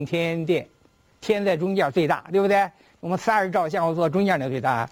天殿，天在中间最大，对不对？我们仨人照相，我坐中间那最大。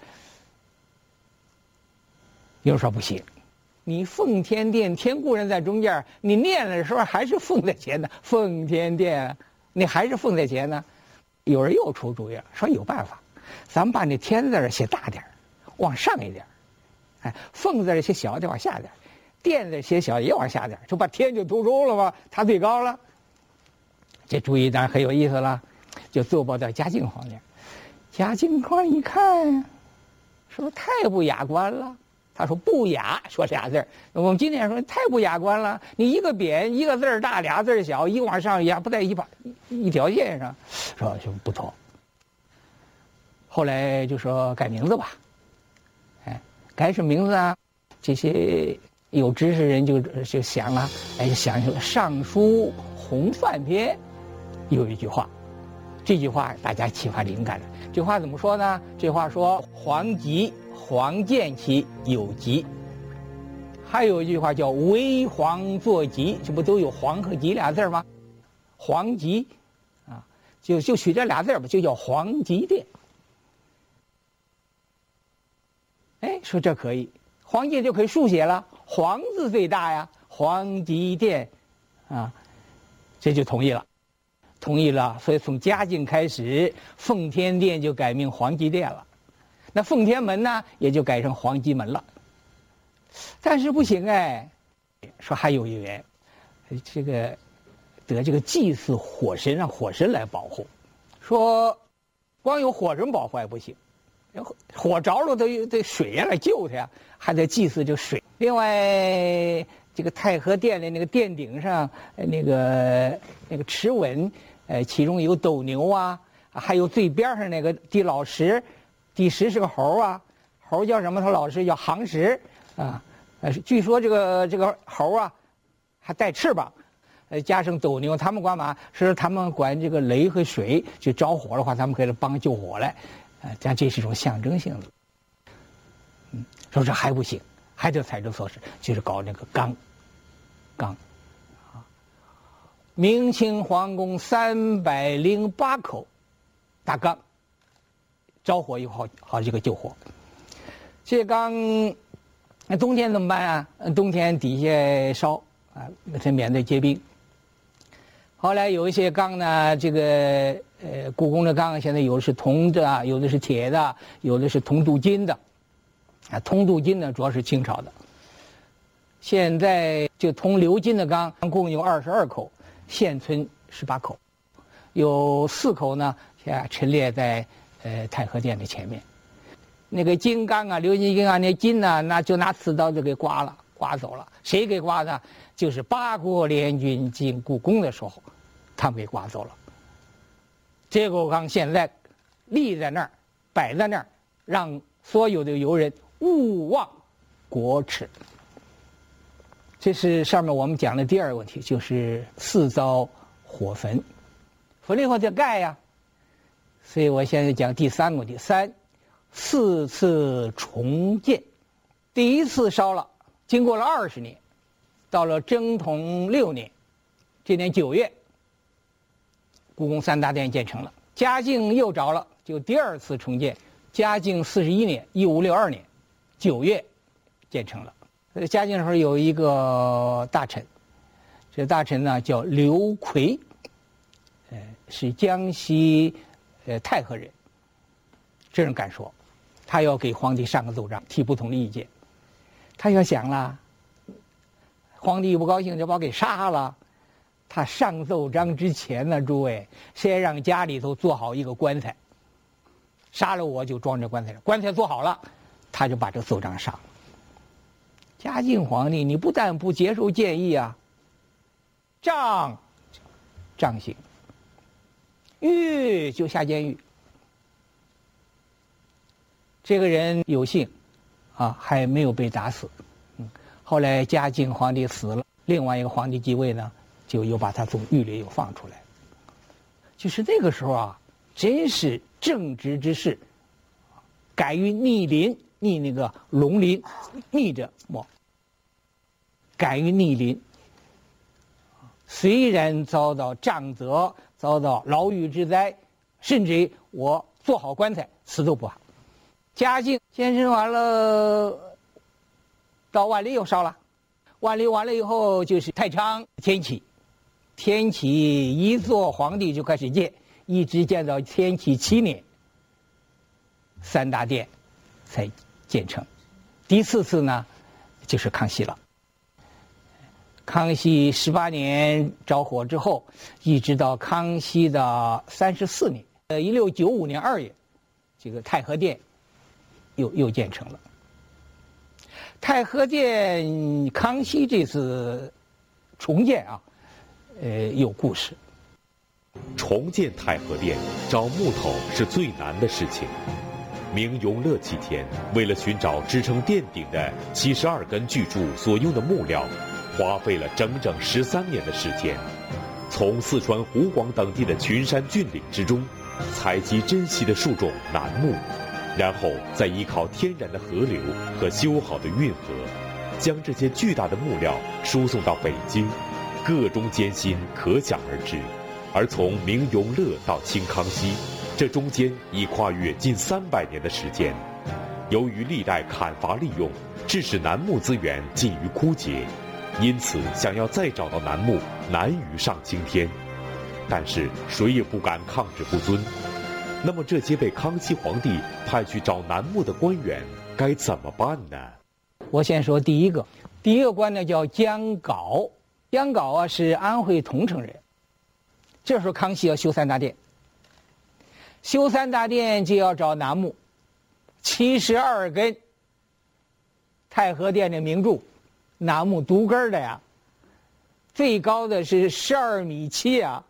有人说不行，你奉天殿，天固然在中间，你念的时候还是奉在前呢。奉天殿，你还是奉在前呢。有人又出主意了，说有办法，咱们把那天字写大点，往上一点，哎，奉字写小点，往下点，殿字写小也往下点，就把天就突出了嘛，它最高了。这主意当然很有意思了，就奏报到嘉靖皇帝。嘉靖皇帝一看，说太不雅观了。他说不雅，说俩字。我们今天说太不雅观了，你一个匾一个字大，俩字小，一往上压不在一条线上，说就不妥。后来就说改名字吧，哎，改什么名字啊？这些有知识人就想啊，哎，想起了《尚书洪范篇》有一句话，这句话大家启发灵感了。这话怎么说呢？这话说黄吉。黄见其有吉，还有一句话叫为黄作吉，这不都有黄和吉俩字吗？黄吉啊，就取这俩字吧，就叫黄吉殿。哎，说这可以，黄吉就可以竖写了，黄字最大呀，黄吉殿啊，这就同意了，所以从嘉靖开始，奉天殿就改名黄吉殿了。那奉天门呢，也就改成黄吉门了。但是不行哎，说还有一员，这个得这个祭祀火神，让火神来保护。说光有火神保护还不行，火着了得水呀来救他呀，还得祭祀这水。另外，这个太和殿的那个殿顶上那个螭吻，其中有斗牛啊，还有最边上那个地老石。第10是个猴啊，猴叫什么？他老师叫行石啊。据说这个猴啊，还带翅膀，加上斗牛，他们管嘛？是他们管这个雷和水，就着火的话，他们可以帮救火来，但这是一种象征性的。说这还不行，还得采取措施，就是搞那个缸啊。明清皇宫308口大缸。着火以后好这个救火，这缸那冬天怎么办啊？冬天底下烧啊，才免得结冰。后来有一些缸呢，这个故宫的缸现在有的是铜的，有的是铁的，有的是铜镀金的，啊，铜镀金呢主要是清朝的。现在就铜鎏金的缸共有22口，现存18口，有4口呢现在陈列在太和殿的前面。那个金刚啊，鎏金金刚那金呢，那就拿刺刀就给刮走了。谁给刮的？就是8国联军进故宫的时候，他们给刮走了。这个缸现在立在那儿，摆在那儿，让所有的游人勿忘国耻。这是上面我们讲的第2个问题，就是4遭火焚，焚了以后再盖呀。所以我现在讲第3个问题，4次重建。第1次烧了，经过了20年，到了正统6年，这年9月，故宫3大殿建成了。嘉靖又着了，就第2次重建。嘉靖41年，1562年9月建成了。嘉靖的时候有一个大臣，这大臣呢叫刘奎，是江西太和人。这人敢说，他要给皇帝上个奏章，提不同的意见。他要想了，皇帝不高兴就把我给杀了。他上奏章之前呢，诸位先让家里头做好一个棺材，杀了我就装这棺材上，棺材做好了，他就把这个奏章上了。嘉靖皇帝，你不但不接受建议啊，杖刑，狱就下监狱。这个人有幸啊，还没有被打死。后来嘉靖皇帝死了，另外一个皇帝继位呢，就又把他从狱里又放出来。就是那个时候啊，真是正直之士，敢于逆鳞，逆那个龙鳞，逆着摸，敢于逆鳞。虽然遭到杖责， 遭到牢狱之灾，甚至于我做好棺材死都不怕。嘉靖监审完了，到万历又烧了，万历完了以后就是太昌天启，天启一做皇帝就开始建，一直建到天启7年，三大殿才建成。第4次呢，就是康熙了。康熙18年着火之后，一直到康熙的34年，1695年2月，这个太和殿又建成了。太和殿康熙这次重建啊，有故事。 重建太和殿，找木头是最难的事情。明永乐期间，为了寻找支撑殿顶的72根巨柱所用的木料，花费了整整13年的时间。从四川湖广等地的群山峻岭之中，采集珍稀的树种楠木，然后再依靠天然的河流和修好的运河，将这些巨大的木料输送到北京，个中艰辛可想而知。而从明永乐到清康熙，这中间已跨越近300年的时间。由于历代砍伐利用，致使楠木资源近于枯竭，因此想要再找到楠木难于上青天。但是谁也不敢抗旨不遵。那么这些被康熙皇帝派去找楠木的官员该怎么办呢？ 我先说第一个官呢叫江镐，江镐啊是安徽桐城人。这时候康熙要修三大殿，修三大殿就要找楠木，72根太和殿的名柱，楠木独根的呀，最高的是12.7米啊，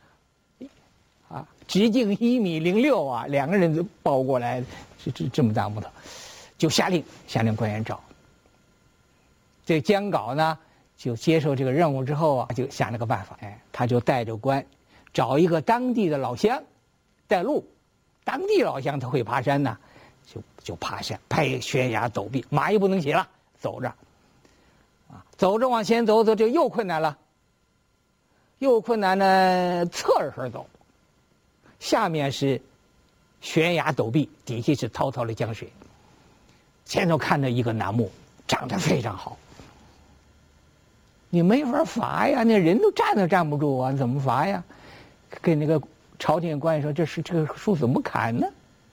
直径1.06米啊，2个人都抱过来，这么大木头，就下令官员找。这江镐呢就接受这个任务之后啊，就想了个办法，他就带着官找一个当地的老乡带路，当地老乡他会爬山呢，就爬山，拍悬崖陡壁，马也不能骑了，走着，走着往前走，就又困难了，侧着身走，下面是悬崖陡壁，底下是滔滔的江水，前头看到一个楠木长得非常好，你没法伐呀，那人都站都站不住啊，怎么伐呀？跟那个朝廷官员说，这个树怎么砍呢？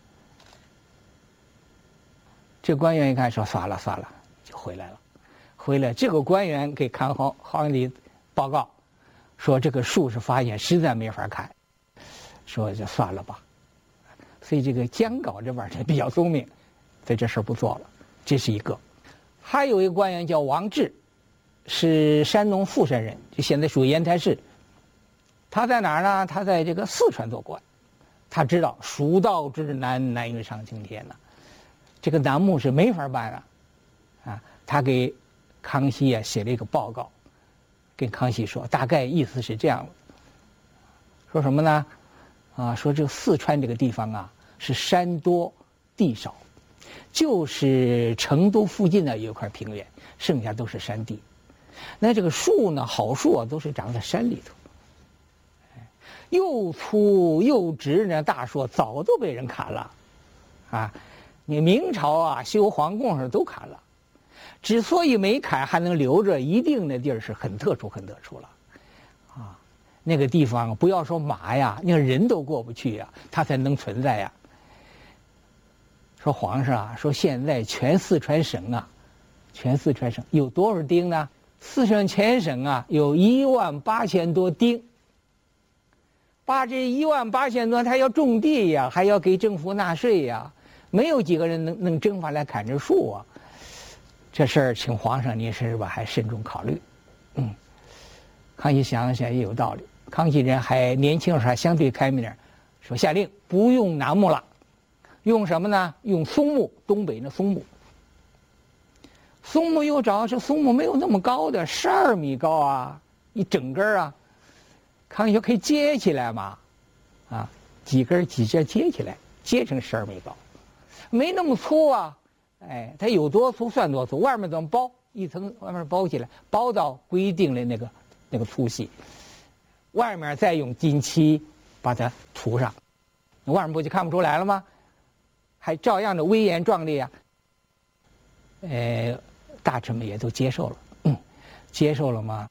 这官员一看说算了，就回来了。回来这个官员给康皇帝报告说，这个树是发现实在没法砍，说就算了吧。所以这个江镐这边比较聪明，所以这事不做了。这是一个。还有一个官员叫王志，是山东富山人，就现在属于烟台市。他在哪儿呢？他在这个四川做官。他知道蜀道之难，难于上青天呐。这个楠木是没法办啊。他给康熙啊写了一个报告，跟康熙说，大概意思是这样的，说什么呢？说这个四川这个地方啊是山多地少，就是成都附近呢有一块平原，剩下都是山地。那这个树呢，好树啊都是长在山里头，又粗又直呢大树早都被人砍了，你明朝啊修皇宫时都砍了，之所以没砍还能留着，一定那地儿是很特殊了，那个地方不要说马呀，那个人都过不去呀，它才能存在呀。说皇上啊，说现在全四川省有多少丁呢？四川全省啊有18000多丁。把这18000多，他要种地呀，还要给政府纳税呀，没有几个人能征伐来砍这树啊。这事儿请皇上您是吧，还慎重考虑。康熙想想也有道理。康熙人还年轻时候还相对开明点，说下令不用楠木了，用什么呢？用松木，东北那松木。松木又找，这松木没有那么高的，12米高啊，一整根啊。康熙说可以接起来嘛，几节接起来，接成12米高，没那么粗啊，它有多粗算多粗，外面怎么包一层，外面包起来，包到规定的那个粗细，外面再用金漆把它涂上，外面不就看不出来了吗？还照样的威严壮丽啊。大臣们也都接受了，接受了吗？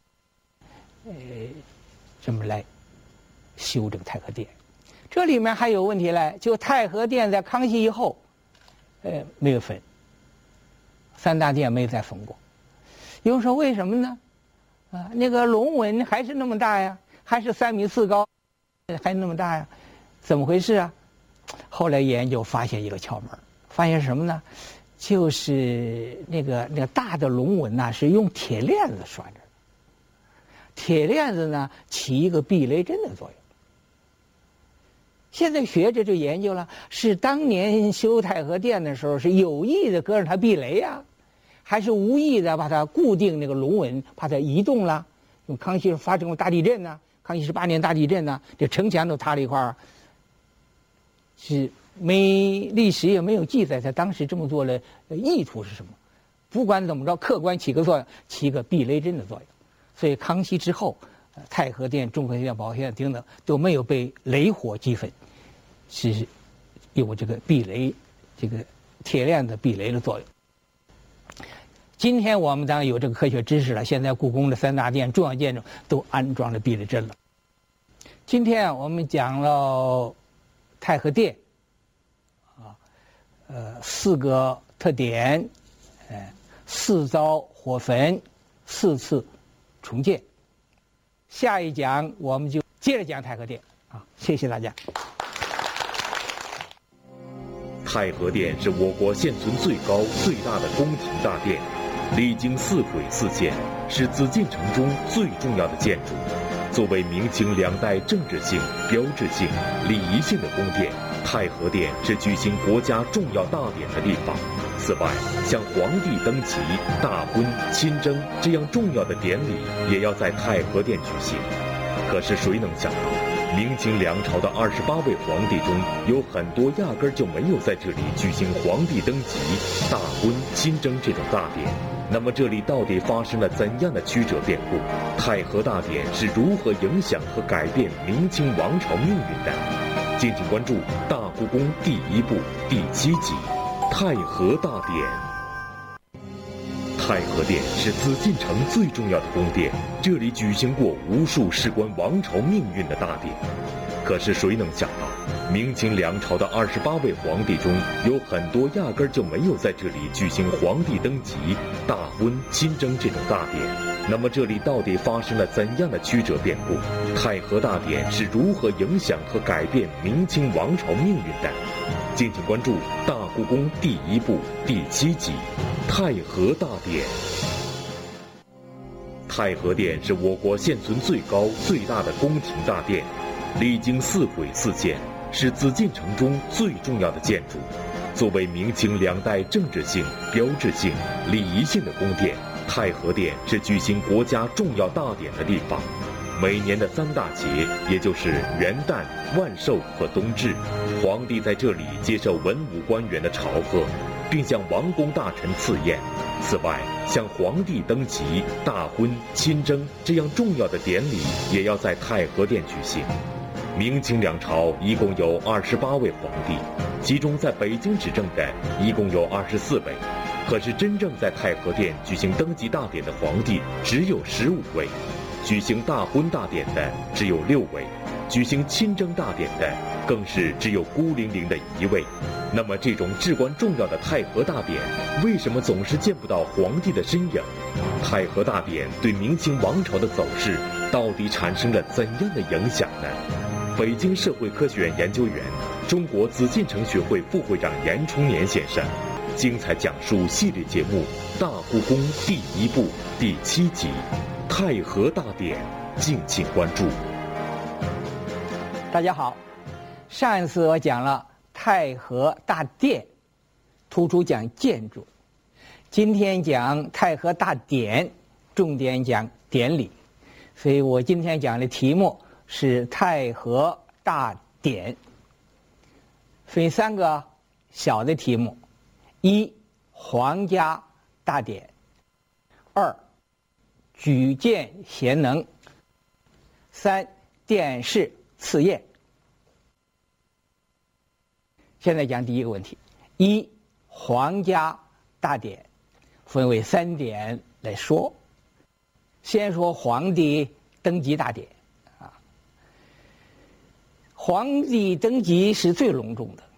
这么来修这个太和殿。这里面还有问题嘞，就太和殿在康熙以后，没有分，三大殿没有再分过。有人说为什么呢？那个龙纹还是那么大呀，还是3米4高，还那么大呀，怎么回事啊？后来研究发现一个窍门，发现什么呢？就是那个大的龙纹呐，是用铁链子拴着的，铁链子呢起一个避雷针的作用。现在学者就研究了，是当年修太和殿的时候是有意的搁着它避雷呀，还是无意的把它固定那个龙纹，把它移动了？因为康熙发生过大地震呢，康熙18年大地震呢，这城墙都塌了一块儿，是历史也没有记载他当时这么做的意图是什么。不管怎么着，客观起个作用，起个避雷针的作用。所以康熙之后，太和殿、中和殿、保和殿等等都没有被雷火击粉，是有这个避雷，这个铁链子避雷的作用。今天我们当然有这个科学知识了，现在故宫的3大殿重要建筑都安装了避雷针了。今天我们讲了太和殿4个特点，4遭火焚，4次重建。下一讲我们就接着讲太和殿谢谢大家。 太和殿是我国现存最高最大的宫廷大殿，历经4毁4建，是紫禁城中最重要的建筑。作为明清2代政治性、标志性、礼仪性的宫殿，太和殿是举行国家重要大典的地方。此外，像皇帝登基、大婚、亲征这样重要的典礼，也要在太和殿举行。可是谁能想到，明清2朝的28位皇帝中，有很多压根儿就没有在这里举行皇帝登基、大婚、亲征这种大典。那么这里到底发生了怎样的曲折变故？太和大典是如何影响和改变明清王朝命运的？敬请关注《大故宫》第1部第7集《太和大典》。太和殿是紫禁城最重要的宫殿，这里举行过无数事关王朝命运的大典。可是谁能想到，明清2朝的28位皇帝中，有很多压根儿就没有在这里举行皇帝登基、大婚、亲征这种大典。那么这里到底发生了怎样的曲折变故？太和大典是如何影响和改变明清王朝命运的？敬请关注《大故宫》第1部第7集《太和大典》。太和殿是我国现存最高最大的宫廷大殿，历经4毁4建，是紫禁城中最重要的建筑。作为明清2代政治性、标志性、礼仪性的宫殿，太和殿是举行国家重要大典的地方。每年的3大节，也就是元旦、万寿和冬至，皇帝在这里接受文武官员的朝贺，并向王公大臣赐宴。此外，像皇帝登基、大婚、亲征这样重要的典礼，也要在太和殿举行。明清2朝一共有28位皇帝，其中在北京执政的一共有24位，可是真正在太和殿举行登基大典的皇帝只有15位，举行大婚大典的只有6位，举行亲征大典的更是只有孤零零的1位。那么这种至关重要的太和大典，为什么总是见不到皇帝的身影？太和大典对明清王朝的走势到底产生了怎样的影响呢？北京社会科学院研究员、中国紫禁城学会副会长严崇年先生精彩讲述系列节目《大故宫》第1部第7集《太和大典》，敬请关注。 大家好，上一次我讲了太和大殿，突出讲建筑。今天讲太和大典，重点讲典礼。所以我今天讲的题目是太和大典，分3个小的题目：1. 皇家大典；2. 举荐贤能；3. 殿试赐宴。 现在讲第一个问题：一，皇家大典分为3点来说。先说皇帝登基大典，啊，皇帝登基是最隆重的。